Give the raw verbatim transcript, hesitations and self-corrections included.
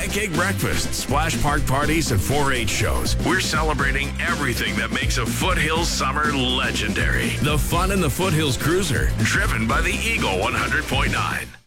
pancake breakfast, splash park parties, and four H shows. We're celebrating everything that makes a Foothills summer legendary. The fun in the Foothills Cruiser, driven by the Eagle one hundred point nine.